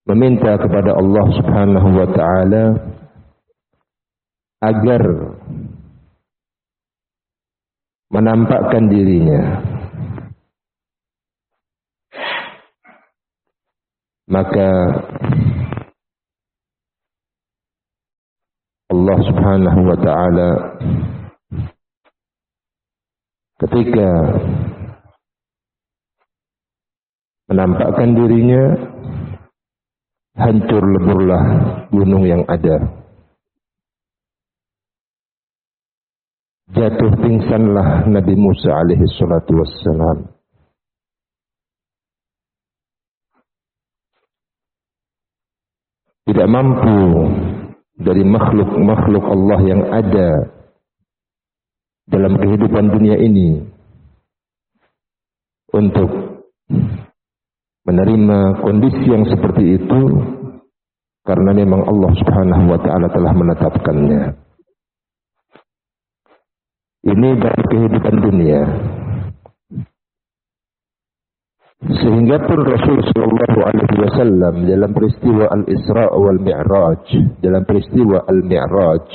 meminta kepada Allah Subhanahu wa taala agar menampakkan dirinya. Maka Allah Subhanahu wa taala ketika menampakkan dirinya, hancur leburlah gunung yang ada. Jatuh pingsanlah Nabi Musa alaihi salatu wassalam. Tidak mampu dari makhluk-makhluk Allah yang ada dalam kehidupan dunia ini untuk menerima kondisi yang seperti itu, karena memang Allah Subhanahu wa taala telah menetapkannya. Ini dalam kehidupan dunia. Sehingga pun Rasul sallallahu alaihi wasallam dalam peristiwa Al-Isra wal Mi'raj, dalam peristiwa Al-Mi'raj,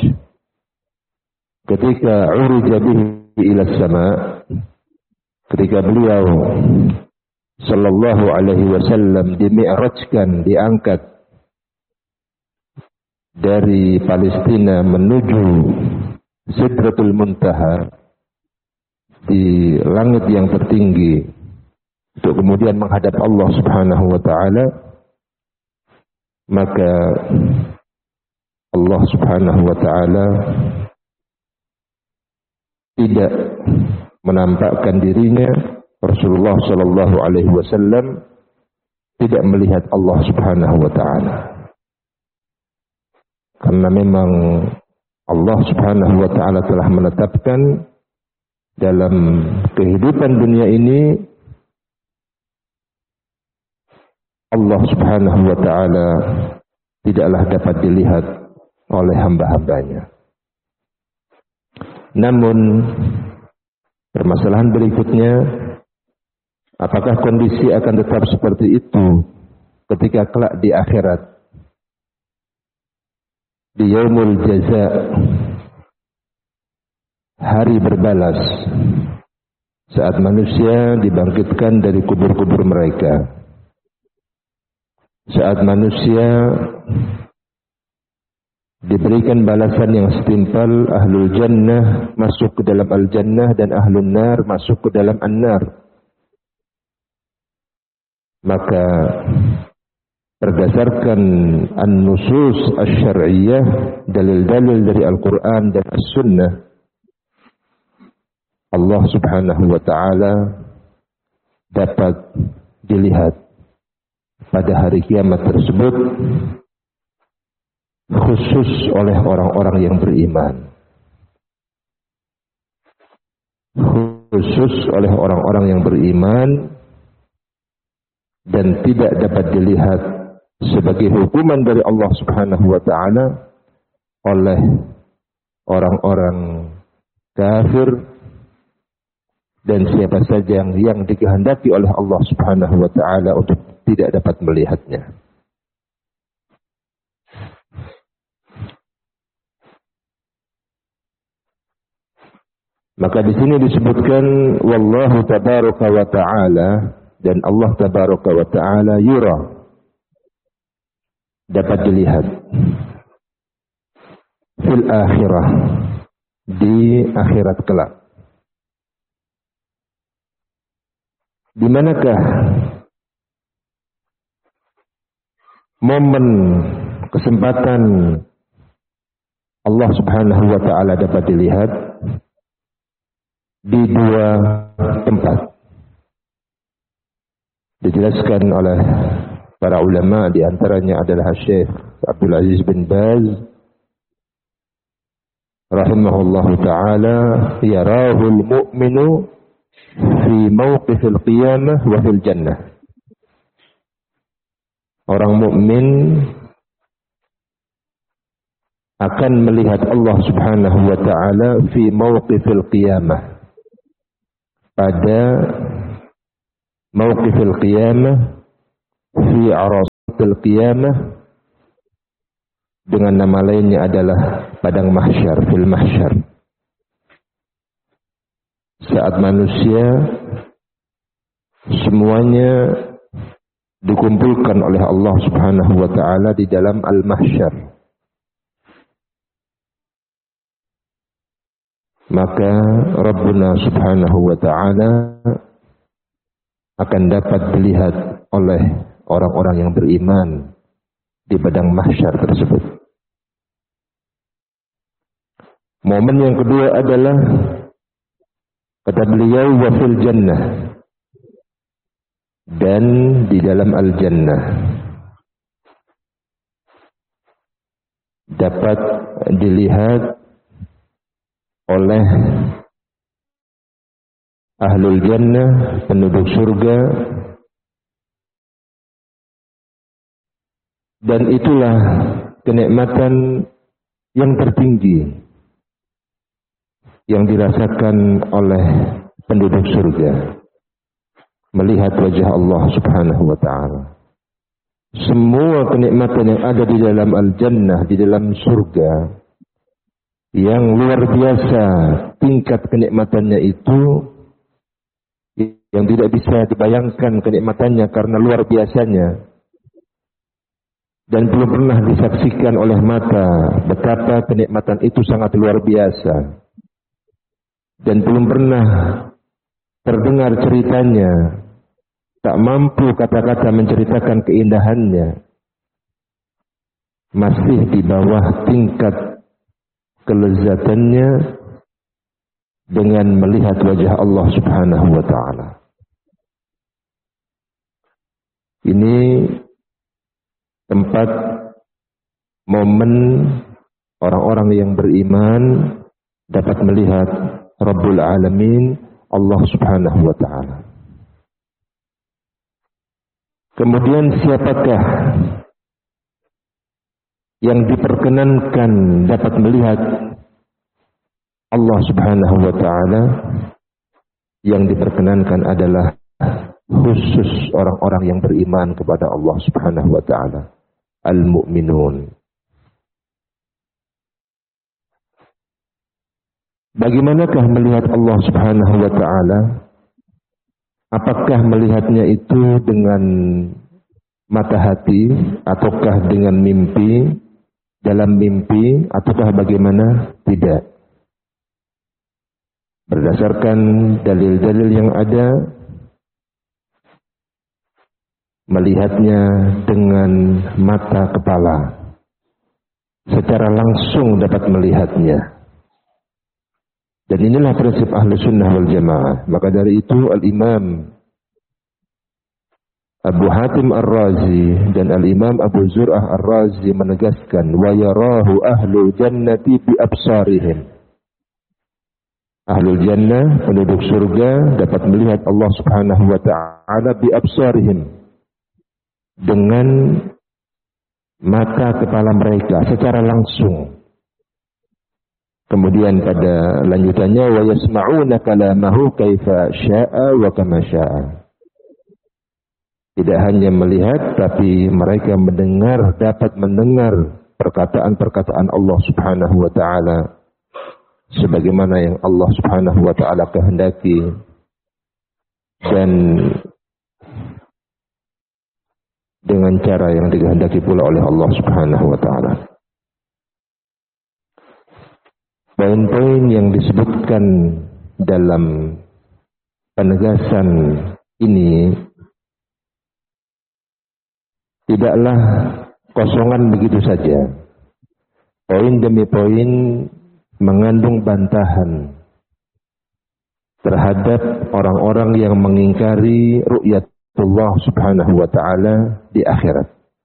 ketika urija bihi ila sama, ketika beliau sallallahu alaihi wasallam dimi'rajkan, diangkat dari Palestina menuju Sidratul Muntaha di langit yang tertinggi untuk kemudian menghadap Allah Subhanahu wa taala, maka Allah Subhanahu wa taala tidak menampakkan dirinya. Rasulullah sallallahu alaihi wasallam tidak melihat Allah Subhanahu wa taala. Karena memang Allah Subhanahu wa taala telah menetapkan dalam kehidupan dunia ini, Allah Subhanahu wa taala tidaklah dapat dilihat oleh hamba-hambanya. Namun permasalahan berikutnya, apakah kondisi akan tetap seperti itu ketika kelak di akhirat, di yaumul jaza, hari berbalas, saat manusia dibangkitkan dari kubur-kubur mereka, saat manusia diberikan balasan yang setimpal, ahlul jannah masuk ke dalam al-jannah dan ahlun nar masuk ke dalam an-nar. Maka berdasarkan an-nusus asy-syar'iyyah, dalil-dalil dari Al-Quran dan As-Sunnah, Allah Subhanahu wa taala dapat dilihat pada hari kiamat tersebut khusus oleh orang-orang yang beriman. Khusus oleh orang-orang yang beriman, dan tidak dapat dilihat sebagai hukuman dari Allah Subhanahu wa taala oleh orang-orang kafir dan siapa saja yang dikehendaki oleh Allah Subhanahu wa taala untuk tidak dapat melihatnya. Maka di sini disebutkan wallahu tabaraka wa taala, dan Allah tabaraka wa taala yura, dapat dilihat fil akhirah, di akhirat kelak. Di manakah momen kesempatan Allah Subhanahu wa taala dapat dilihat? Di dua tempat. Dijelaskan oleh para ulama, di antaranya adalah Syekh Abdul Aziz bin Baz rahimahullahu taala, yarahul mu'minu fi mauqifil qiyamah wa fil jannah. Orang mukmin akan melihat Allah Subhanahu wa taala fi mauqifil qiyamah, pada mauqifil qiyamah, fi arasat Ardul Qiyamah, dengan nama lainnya adalah padang mahsyar, fil mahsyar. Saat manusia semuanya dikumpulkan oleh Allah Subhanahu wa taala di dalam al-mahsyar, maka Rabbuna Subhanahu wa taala akan dapat dilihat oleh orang-orang yang beriman di padang mahsyar tersebut. Momen yang kedua adalah kata beliau wa fil jannah, dan di dalam al-jannah dapat dilihat oleh ahlul jannah, penduduk surga, dan itulah kenikmatan yang tertinggi yang dirasakan oleh penduduk surga, melihat wajah Allah Subhanahu wa taala. Semua kenikmatan yang ada di dalam al-jannah, di dalam surga, yang luar biasa tingkat kenikmatannya itu, yang tidak bisa dibayangkan kenikmatannya karena luar biasanya, dan belum pernah disaksikan oleh mata betapa kenikmatan itu sangat luar biasa, dan belum pernah terdengar ceritanya, tak mampu kata-kata menceritakan keindahannya, masih di bawah tingkat kelezatannya dengan melihat wajah Allah Subhanahu wa taala. Ini tempat momen orang-orang yang beriman dapat melihat Rabbul Alamin, Allah Subhanahu wa taala. Kemudian siapakah yang diperkenankan dapat melihat Allah Subhanahu wa taala? Yang diperkenankan adalah khusus orang-orang yang beriman kepada Allah Subhanahu wa taala, al-mu'minun. Bagaimanakah melihat Allah Subhanahu wa taala? Apakah melihatnya itu dengan mata hati, ataukah dengan mimpi, dalam mimpi, ataukah bagaimana? Tidak. Berdasarkan dalil-dalil yang ada, melihatnya dengan mata kepala, secara langsung dapat melihatnya. Dan inilah prinsip ahli sunnah wal jamaah. Maka dari itu al-imam Abu Hatim Ar-Razi dan al-imam Abu Zur'ah Ar-Razi menegaskan, wa yarahu ahlul jannati bi absarihim. Ahlul jannah, penduduk surga, dapat melihat Allah Subhanahu wa taala bi absarihim, dengan mata kepala mereka secara langsung. Kemudian pada lanjutannya, wa yasma'una kalamahu kaifa syaa wa kama syaa. Tidak hanya melihat, tapi mereka mendengar, dapat mendengar perkataan-perkataan Allah Subhanahu wa taala sebagaimana yang Allah Subhanahu wa taala kehendaki, dan dengan cara yang dikehendaki pula oleh Allah Subhanahu wa taala. Poin-poin yang disebutkan dalam penegasan ini tidaklah kosongan begitu saja. Poin demi poin mengandung bantahan terhadap orang-orang yang mengingkari ru'yatullah Subhanahu wa taala di akhirat.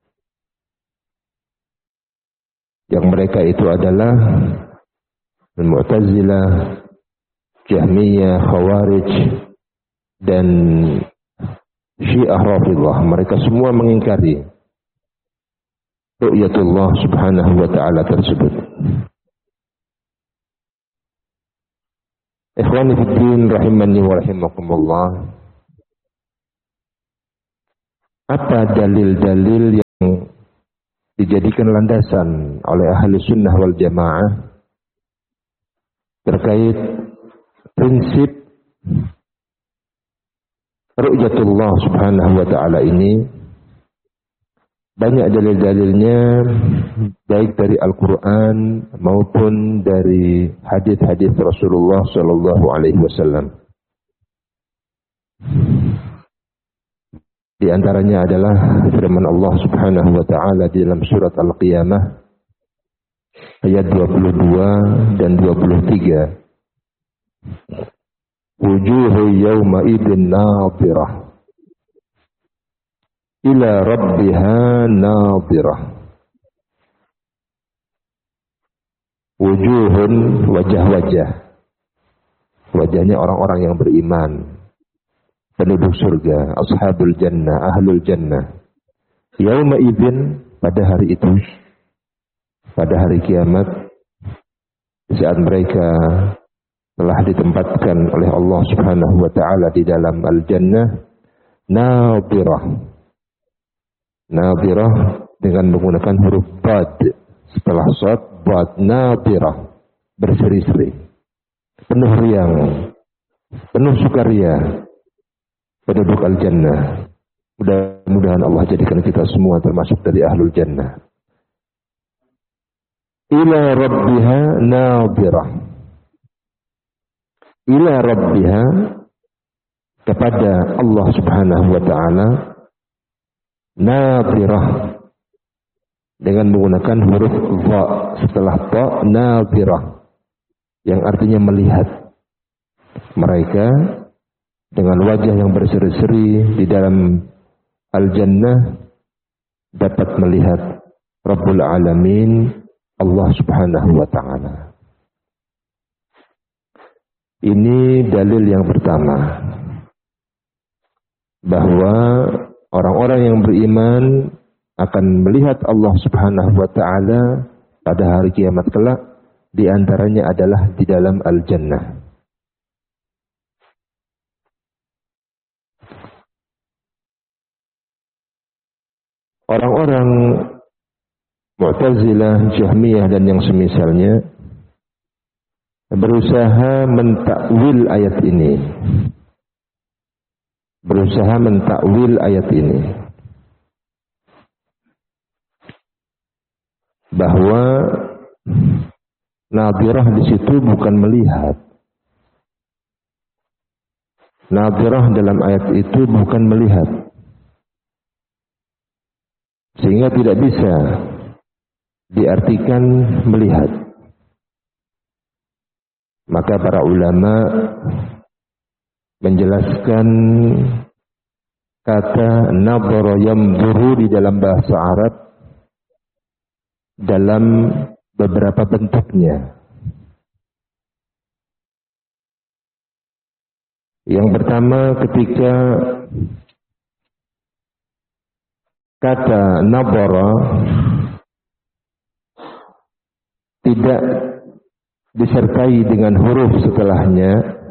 Yang mereka itu adalah Al-Mu'tazilah, Jahmiyah, Khawarij, dan Syiah Rafidhah. Mereka semua mengingkari ru'yatullah Subhanahu wa taala tersebut. Ikhwani fi din rahimani wa rahimakumullah. Apa dalil-dalil yang dijadikan landasan oleh ahli sunnah wal jamaah terkait prinsip ru'yatullah subhanahu wa ta'ala ini. Banyak dalil-dalilnya baik dari Al-Quran maupun dari hadis-hadis Rasulullah sallallahu alaihi wasallam. Di antaranya adalah firman Allah subhanahu wa ta'ala di dalam surat Al-Qiyamah ayat 22 dan 23. Wujuhu yawma idin nadhirah ila rabbiha nadhirah. Wujuhun, wajah-wajah. Wajahnya orang-orang yang beriman, penduduk surga, ashabul jannah, ahlul jannah. Yauma idzin, pada hari itu, pada hari kiamat, saat mereka telah ditempatkan oleh Allah Subhanahu wa taala di dalam al-jannah, nadhirah. Nadhirah dengan menggunakan huruf bad setelah shad, bad, nadhirah, berseri-seri, penuh riang, penuh sukaria, penduduk al-jannah. Mudah-mudahan Allah jadikan kita semua termasuk dari ahlul jannah. Ila rabbiha nadhirah. Ila rabbiha, kepada Allah Subhanahu wa taala, nadhirah dengan menggunakan huruf dha setelah ta, nadhirah yang artinya melihat. Mereka dengan wajah yang berseri-seri di dalam al-jannah dapat melihat Rabbul Alamin, Allah Subhanahu wa taala. Ini dalil yang pertama, bahwa orang-orang yang beriman akan melihat Allah Subhanahu wa taala pada hari kiamat kelak, di antaranya adalah di dalam al-jannah. Orang-orang Mu'tazilah, Jahmiyah dan yang semisalnya berusaha mentakwil ayat ini. Berusaha mentakwil ayat ini. Bahwa nadhirah di situ bukan melihat. Nadhirah dalam ayat itu bukan melihat. Sehingga tidak bisa diartikan melihat. Maka para ulama menjelaskan kata nadhara yanzuru di dalam bahasa Arab dalam beberapa bentuknya. Yang pertama, ketika kata nadhara tidak disertai dengan huruf setelahnya,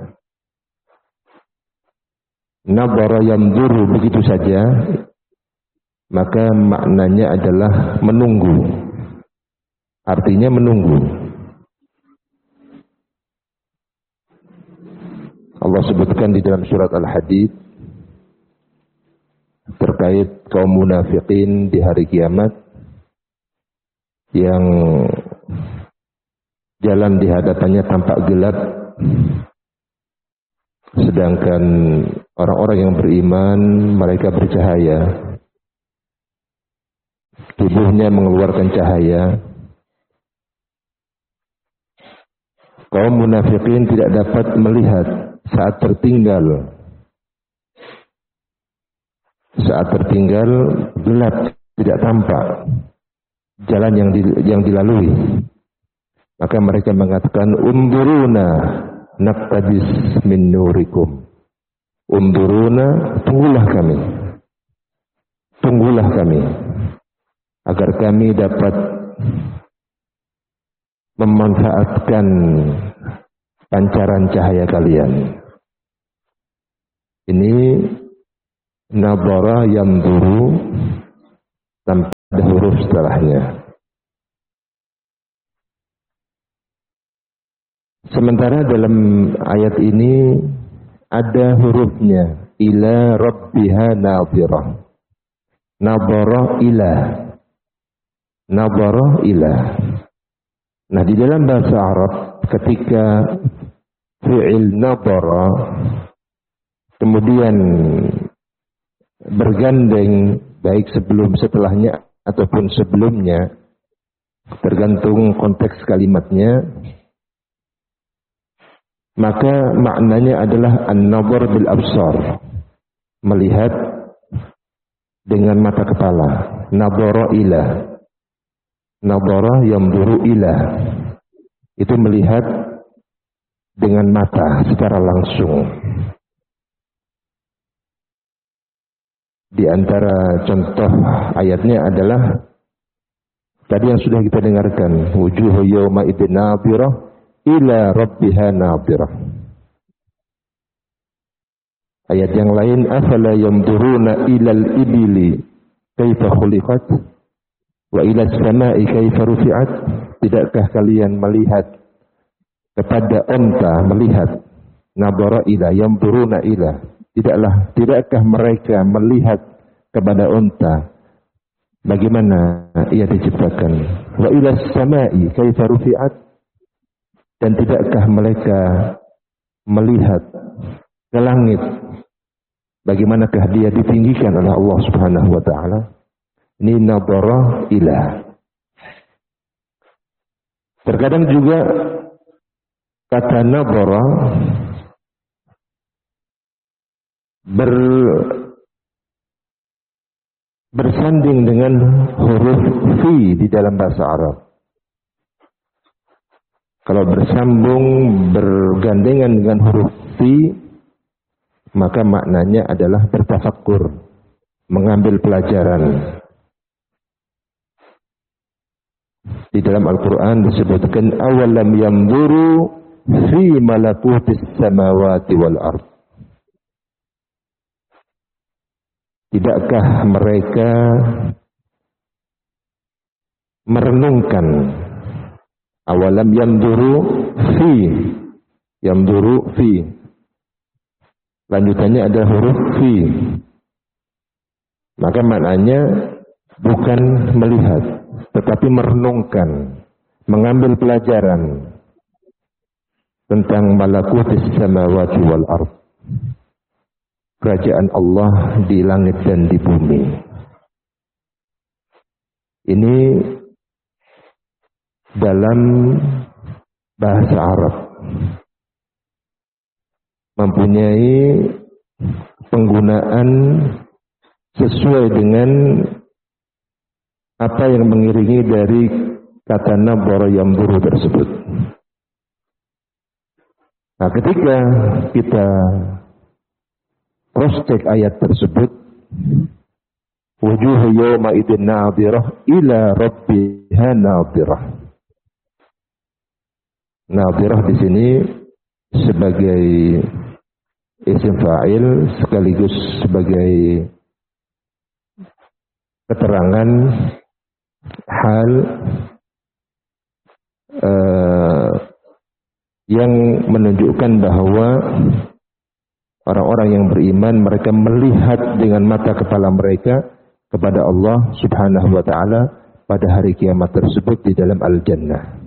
nadhara yanzuru begitu saja, maka maknanya adalah menunggu. Artinya menunggu. Allah sebutkan di dalam surat Al-Hadid terkait kaum munafikin di hari kiamat yang jalan di hadapannya tampak gelap, sedangkan orang-orang yang beriman mereka bercahaya, tubuhnya mengeluarkan cahaya. Kaum munafikin tidak dapat melihat saat tertinggal. Saat tertinggal gelap, tidak tampak jalan yang dilalui. Maka mereka mengatakan, "Unduruna naqtabis min nurikum." Unduruna, tunggulah kami. Tunggulah kami agar kami dapat memanfaatkan pancaran cahaya kalian. Ini nadhara yanzuru tanpa ada huruf huruf setelahnya. Sementara dalam ayat ini ada hurufnya ila rabbiha nadhirah. Nadhara ila. Nadhara ila. Nah, di dalam bahasa Arab ketika fi'il nadhara kemudian bergandeng baik sebelum setelahnya ataupun sebelumnya, tergantung konteks kalimatnya, maka maknanya adalah an-nadhar bil absar, melihat dengan mata kepala. Nadhara ila, nadhara yanzuru ila, itu melihat dengan mata secara langsung. Di antara contoh ayatnya adalah tadi yang sudah kita dengarkan, wujuhu yawma idzin nadhirah ila rabbiha nadhirah. Ayat yang lain, afala yanzuruna ilal ibili kaifa khuliqat wa ila as-sama'i kaifa rufi'at. Tidakkah kalian melihat kepada unta, melihat nadhara ila, yanzuruna ila, tidakkah mereka melihat kepada unta bagaimana ia diciptakan, wa ila as-sama'i kaifa rufi'at, dan tidakkah mereka melihat ke langit bagaimanakah dia ditinggikan oleh Allah Subhanahu wa taala. Ini nadhara ila. Terkadang juga kata nadhara bersanding dengan huruf fi di dalam bahasa Arab. Kalau bersambung, bergandengan dengan huruf fi, maka maknanya adalah bertafakkur, mengambil pelajaran. Di dalam Al-Quran disebutkan awalam yanzuru fi malakutis samawati wal ard. Tidakkah mereka merenungkan, awalam yanzuru fi, lanjutannya ada huruf fi, maka maknanya bukan melihat tetapi merenungkan, mengambil pelajaran tentang malakutis samawati wal ard, kerajaan Allah di langit dan di bumi. Ini dalam bahasa Arab mempunyai penggunaan sesuai dengan apa yang mengiringi dari kata nadhara yanzuru tersebut. Nah, ketika kita cross check ayat tersebut, wujuhu yawma idzin nadhirah ila rabbiha nadhirah. Nadhirah di sini sebagai isim fa'il sekaligus sebagai keterangan hal yang menunjukkan bahwa orang-orang yang beriman mereka melihat dengan mata kepala mereka kepada Allah Subhanahu wa taala pada hari kiamat tersebut di dalam al-jannah.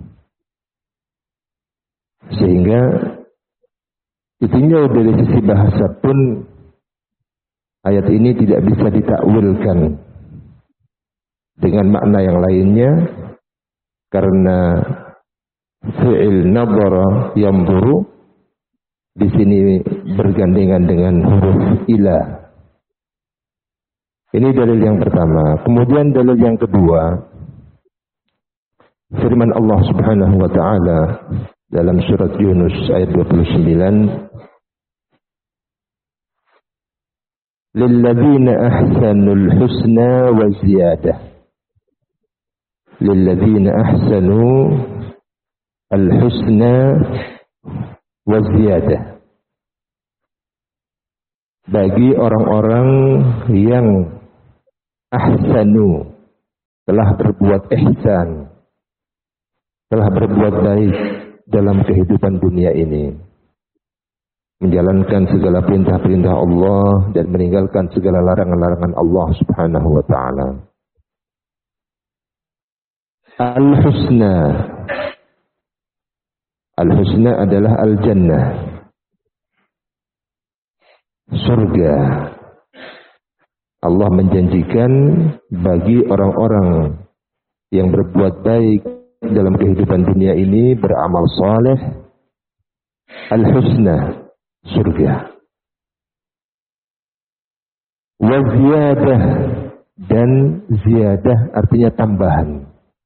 Sehingga intinya dari sisi bahasa pun ayat ini tidak bisa ditakwilkan dengan makna yang lainnya, karena fi'il nadhara yanzuru di sini bergandengan dengan huruf ila. Ini dalil yang pertama. Kemudian dalil yang kedua, firman Allah Subhanahu wa taala dalam surat Yunus ayat 29, lilladzina ahsanul husna wa ziyadah. Lilladzina ahsanu al-husna wa ziyadah. Bagi orang-orang yang ahsanu, telah berbuat ihsan, telah berbuat baik dalam kehidupan dunia ini, menjalankan segala perintah-perintah Allah dan meninggalkan segala larangan-larangan Allah Subhanahu wa taala. Al-husna. Al-husna adalah al-jannah. Surga. Allah menjanjikan bagi orang-orang yang berbuat baik dalam kehidupan dunia ini, beramal saleh, al-husna, surga. Wa ziyadah, dan ziyadah artinya tambahan.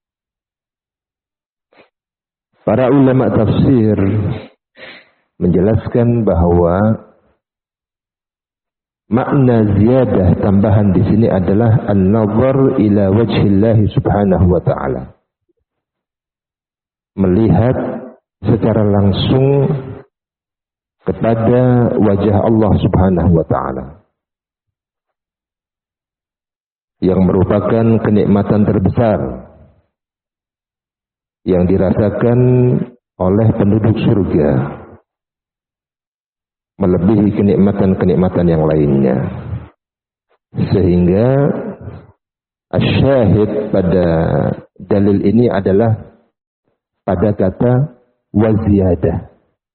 Para ulama tafsir menjelaskan bahwa makna ziyadah tambahan di sini adalah an-nazar ila wajhillah subhanahu wa ta'ala. Melihat secara langsung kepada wajah Allah Subhanahu wa taala, yang merupakan kenikmatan terbesar yang dirasakan oleh penduduk surga, melebihi kenikmatan-kenikmatan yang lainnya. Sehingga asyahid pada dalil ini adalah pada kata waziyadah,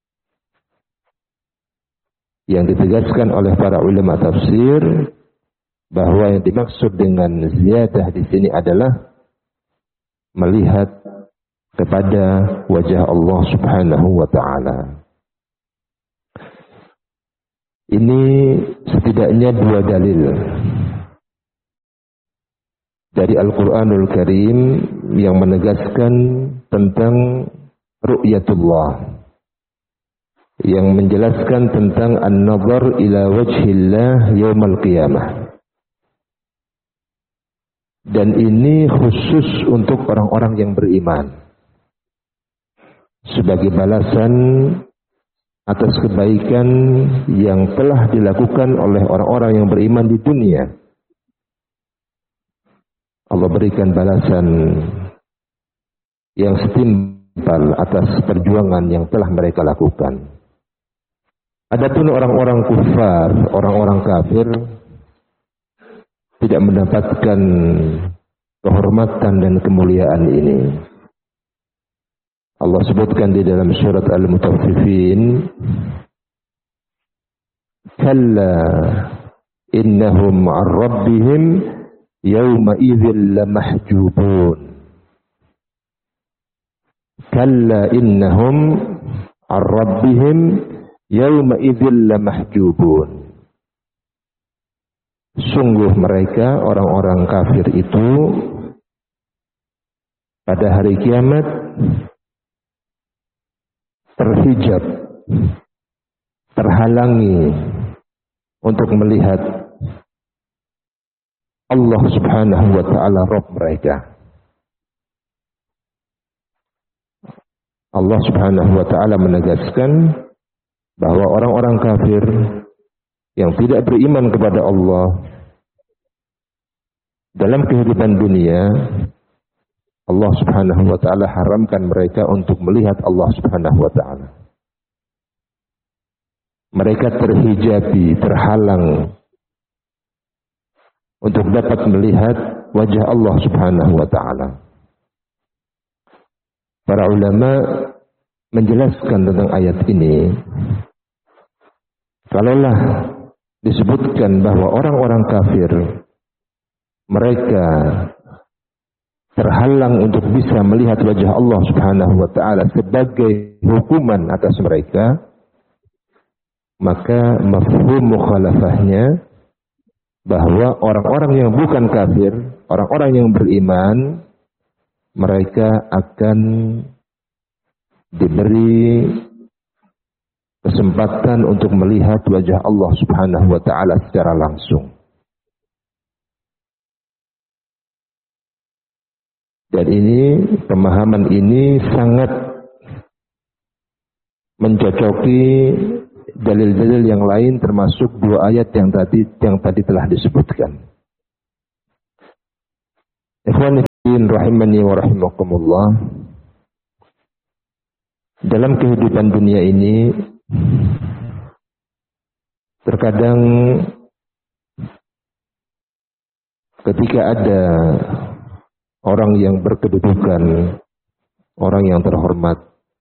yang ditegaskan oleh para ulama tafsir bahwa yang dimaksud dengan ziyadah di sini adalah melihat kepada wajah Allah Subhanahu wa taala. Ini setidaknya dua dalil dari Al-Quranul Karim yang menegaskan tentang ru'yatullah, yang menjelaskan tentang an-nazar ila wajhillah yaumal qiyamah. Dan ini khusus untuk orang-orang yang beriman, sebagai balasan atas kebaikan yang telah dilakukan oleh orang-orang yang beriman di dunia. Allah berikan balasan yang setimpal atas perjuangan yang telah mereka lakukan. Adapun orang-orang kufar, orang-orang kafir, tidak mendapatkan kehormatan dan kemuliaan ini. Allah sebutkan di dalam surat Al-Mutaffifin, kalla innahum 'an rabbihim yawma idzin lamahjubun. Kalla innahum 'an rabbihim yawma idzin lamahjubun. Sungguh mereka orang-orang kafir itu pada hari kiamat terhijab, terhalangi untuk melihat Allah Subhanahu wa taala Rabb mereka. Allah Subhanahu wa taala menegaskan bahwa orang-orang kafir yang tidak beriman kepada Allah dalam kehidupan dunia, Allah Subhanahu wa taala haramkan mereka untuk melihat Allah Subhanahu wa taala. Mereka terhijabi, terhalang untuk dapat melihat wajah Allah Subhanahu wa taala. Para ulama menjelaskan tentang ayat ini, kalaulah disebutkan bahwa orang-orang kafir mereka terhalang untuk bisa melihat wajah Allah Subhanahu wa taala sebagai hukuman atas mereka, maka mafhum mukhalafahnya bahwa orang-orang yang bukan kafir, orang-orang yang beriman, mereka akan diberi kesempatan untuk melihat wajah Allah Subhanahu wa taala secara langsung. Dan ini, pemahaman ini sangat mencocoki dalil-dalil yang lain, termasuk dua ayat yang tadi telah disebutkan. Ikhwan rahimani wa rahimakumullah. Dalam kehidupan dunia ini terkadang ketika ada orang yang berkedudukan, orang yang terhormat,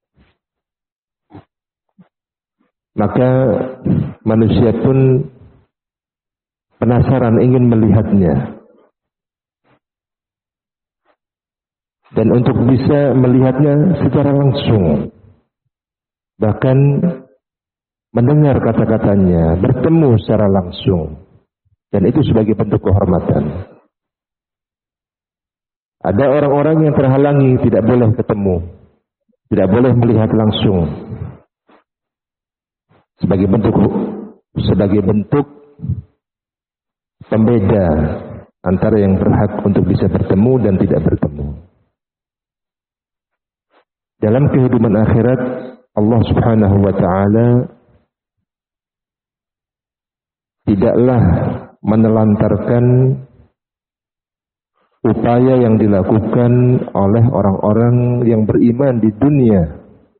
maka manusia pun penasaran ingin melihatnya. Dan untuk bisa melihatnya secara langsung, bahkan mendengar kata-katanya, bertemu secara langsung, dan itu sebagai bentuk kehormatan. Ada orang-orang yang terhalangi, tidak boleh ketemu, tidak boleh melihat langsung, sebagai bentuk pembeda antara yang berhak untuk bisa bertemu dan tidak bertemu. Dalam kehidupan akhirat, Allah Subhanahu wa ta'ala tidaklah menelantarkan upaya yang dilakukan oleh orang-orang yang beriman di dunia.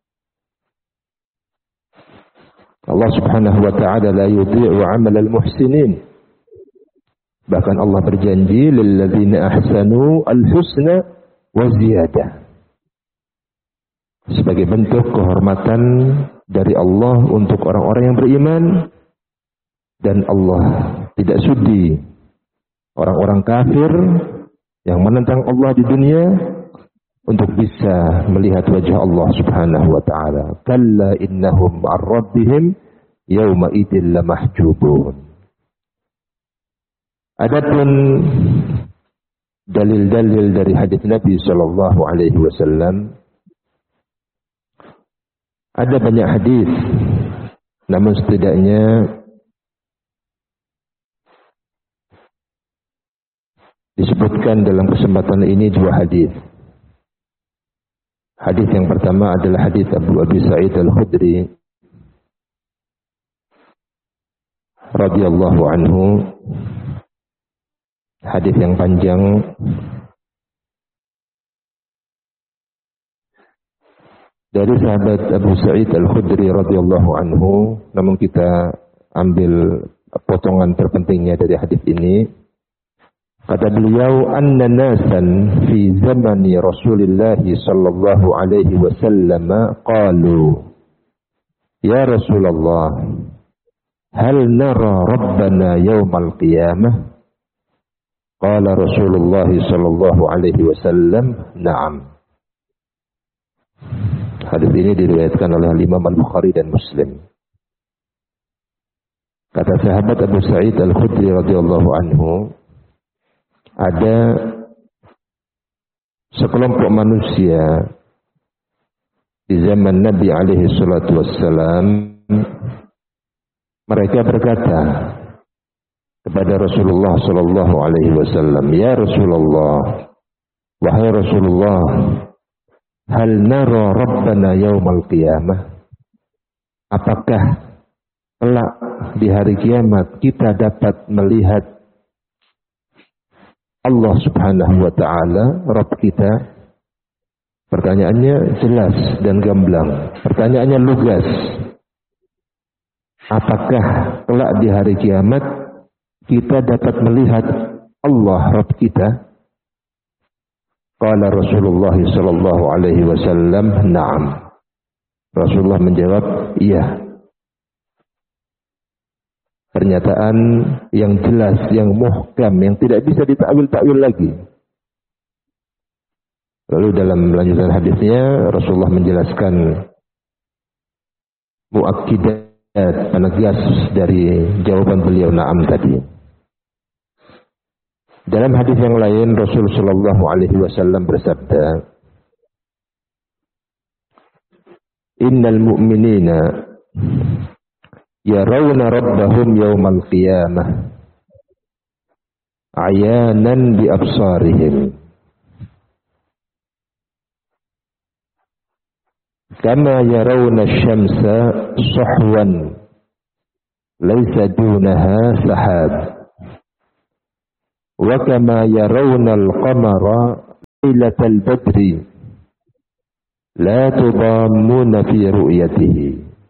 Allah Subhanahu wa ta'ala la yudhi'u 'amal al-muhsinin. Bahkan Allah berjanji lilladzina ahsanu al-husna wa ziyadah. Sebagai bentuk kehormatan dari Allah untuk orang-orang yang beriman, dan Allah tidak sudi orang-orang kafir yang menentang Allah di dunia untuk bisa melihat wajah Allah Subhanahu wa ta'ala. Kalla innahum an rabbihim yawma idin lamahjubun. Adapun dalil-dalil dari hadis Nabi sallallahu alaihi wasallam, ada banyak hadis, namun setidaknya disebutkan dalam kesempatan ini dua hadis. Hadis yang pertama adalah hadis Abu Sa'id Al-Khudri radhiyallahu anhu. Hadis yang panjang, dari sahabat Abu Sa'id Al-Khudri radhiyallahu anhu, namun kita ambil potongan terpentingnya dari hadis ini. Kata beliau, anna nasan fi zamani Rasulillah sallallahu alaihi wasallam qalu, ya Rasulullah, hal nara rabbana yawmal qiyamah? Qala Rasulullah sallallahu alaihi wasallam, na'am. Hadis ini diriwayatkan oleh Imam Al-Bukhari dan Muslim. Kata sahabat Abu Sa'id Al-Khudri radhiyallahu anhu, ada sekelompok manusia di zaman Nabi alaihi salatu wassalam, mereka berkata kepada Rasulullah sallallahu alaihi wasallam, ya Rasulullah, wahai Rasulullah, hal nara rabbana yaumal qiyamah? Apakah kelak di hari kiamat kita dapat melihat Allah Subhanahu wa ta'ala, Rabb kita? Pertanyaannya jelas dan gamblang. Pertanyaannya lugas. Apakah kelak di hari kiamat kita dapat melihat Allah Rabb kita? Qala Rasulullah sallallahu alaihi wasallam, na'am. Rasulullah menjawab, iya. Pernyataan yang jelas, yang muhkam, yang tidak bisa ditakwil-takwil lagi. Lalu dalam lanjutan hadisnya Rasulullah menjelaskan muakkidat, penegas dari jawaban beliau na'am tadi. Dalam hadis yang lain Rasul sallallahu alaihi wasallam bersabda, innal mu'minina yarawna rabbahum yawmal qiyamah ayanan bi absarihim kama yarawna asy-syamsa sahwan laysa dunaha sahab wa kama yarawna al-qamara lailatal badri la tudammuna fi ru'yatihi.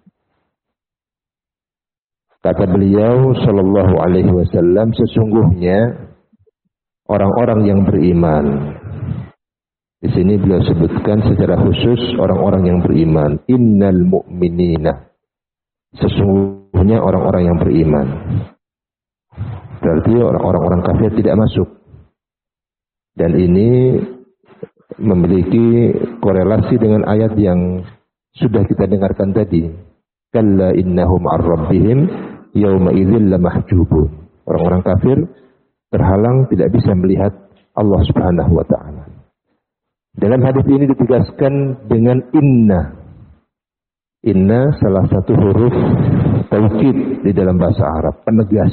Kata beliau sallallahu alaihi wasallam, sesungguhnya orang-orang yang beriman. Di sini beliau sebutkan secara khusus orang-orang yang beriman. Innal mu'minina. Sesungguhnya orang-orang yang beriman. Berarti orang-orang kafir tidak masuk. Dan ini memiliki korelasi dengan ayat yang sudah kita dengarkan tadi. Kalla innahum ar-rabbihim yawma idzil lamahjubun. Orang-orang kafir terhalang, tidak bisa melihat Allah Subhanahu wa taala. Dalam hadis ini ditegaskan dengan inna. Inna salah satu huruf taukid di dalam bahasa Arab, penegas.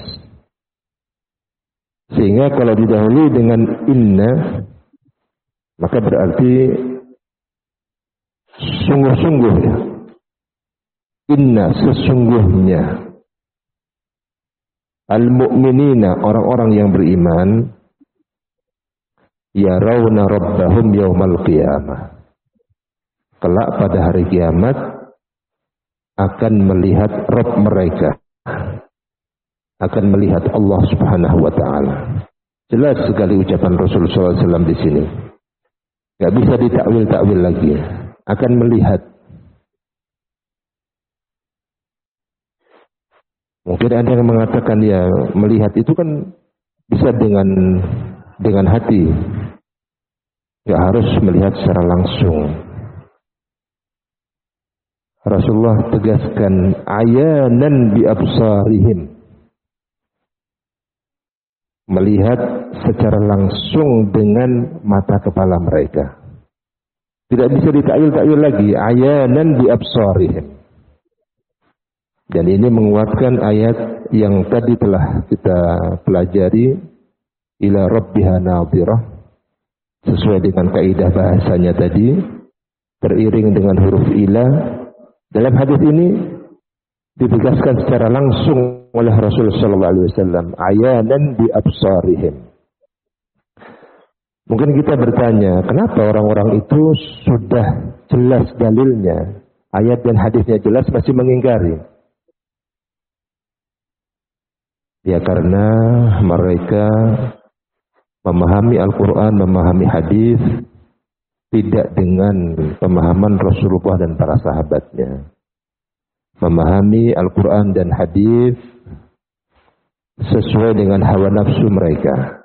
Sehingga kalau didahului dengan inna, maka berarti sungguh-sungguh ya. Inna sesungguhnya. Al-mu'minina orang-orang yang beriman yarawna rabbahum yaumal qiyamah. Kelak pada hari kiamat akan melihat Rabb mereka. Akan melihat Allah Subhanahu wa taala. Jelas sekali ucapan Rasulullah SAW di sini. Enggak bisa ditakwil-takwil lagi. Akan melihat. Mungkin ada yang mengatakan ya melihat itu kan bisa dengan hati. Enggak harus melihat secara langsung. Rasulullah tegaskan ayanan bi absarihim. Melihat secara langsung dengan mata kepala mereka. Tidak bisa ditakwil-takwil lagi. Ayanan bi absarihim. Dan ini menguatkan ayat yang tadi telah kita pelajari. Ila rabbiha nadhirah. Sesuai dengan kaidah bahasanya tadi. Beriring dengan huruf ila. Dalam hadis ini ditegaskan secara langsung oleh Rasulullah SAW. Ayanan bi absarihim. Mungkin kita bertanya, kenapa orang-orang itu sudah jelas dalilnya, ayat dan hadisnya jelas masih mengingkari? Ya karena mereka memahami Al-Quran, memahami hadis tidak dengan pemahaman Rasulullah dan para sahabatnya. Memahami Al-Quran dan hadis sesuai dengan hawa nafsu mereka.